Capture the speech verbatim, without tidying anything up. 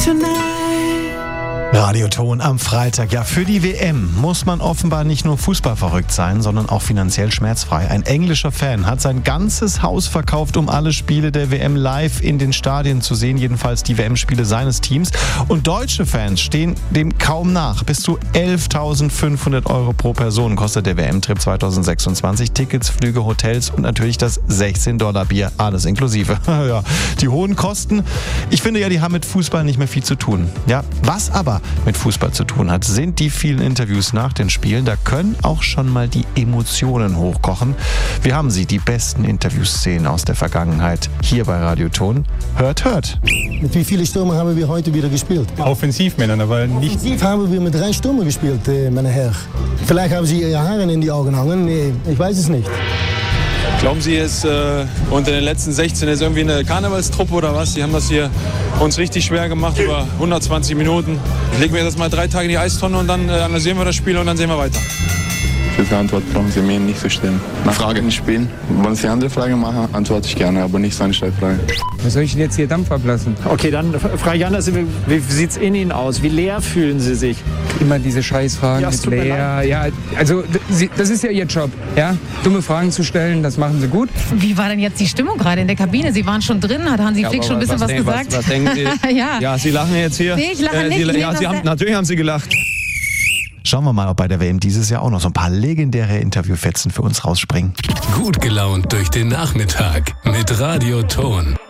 Radioton am Freitag. Ja, für die W M muss man offenbar nicht nur fußballverrückt sein, sondern auch finanziell schmerzfrei. Ein englischer Fan hat sein ganzes Haus verkauft, um alle Spiele der W M live in den Stadien zu sehen, jedenfalls die W M-Spiele seines Teams. Und deutsche Fans stehen dem kaum nach. Bis zu elftausendfünfhundert Euro pro Person kostet der W M-Trip zweitausendsechsundzwanzig. Tickets, Flüge, Hotels und natürlich das sechzehn Dollar Bier, alles inklusive. Ja, die hohen Kosten, ich finde ja, die haben mit Fußball nicht mehr viel zu tun. Ja, was aber mit Fußball zu tun hat, sind die vielen Interviews nach den Spielen. Da können auch schon mal die Emotionen hochkochen. Wir haben sie, die besten Interviewszenen aus der Vergangenheit, hier bei Radioton. Hört, hört. Mit wie vielen Stürmer haben wir heute wieder gespielt? Offensivmännern, aber nicht... Offensiv haben wir mit drei Stürmer gespielt, meine Herren. Vielleicht haben Sie Ihre Haare in die Augen hangen. Nee, ich weiß es nicht. Glauben Sie, es äh, unter den letzten sechzehn ist irgendwie eine Karnevalstruppe oder was? Die haben das hier uns richtig schwer gemacht über hundertzwanzig Minuten. Ich lege mir das mal drei Tage in die Eistonne und dann äh, analysieren wir das Spiel und dann sehen wir weiter. Für die Antwort brauchen Sie mir nicht zu stellen. Nach Frage nicht spielen. Wenn Sie andere Fragen machen, antworte ich gerne, aber nicht so eine Stellfrage. Was soll ich denn jetzt hier Dampf ablassen? Okay, dann frage ich anders, wie, wie sieht es in Ihnen aus? Wie leer fühlen Sie sich? Immer diese Scheißfragen Ja, es mit tut mir leer. Ja, also Sie, das ist ja Ihr Job, ja? Dumme Fragen zu stellen, das machen Sie gut. Wie war denn jetzt die Stimmung gerade in der Kabine? Sie waren schon drin, hat Hansi Ja, Flick schon ein bisschen was, denk- gesagt? Was, was denken Sie? ja. Ja, Sie lachen jetzt hier. Nee, ich lache Äh, nicht. Sie, Nee, ja, was Sie haben, denn? natürlich haben Sie gelacht. Schauen wir mal, ob bei der W M dieses Jahr auch noch so ein paar legendäre Interviewfetzen für uns rausspringen. Gut gelaunt durch den Nachmittag mit Radioton.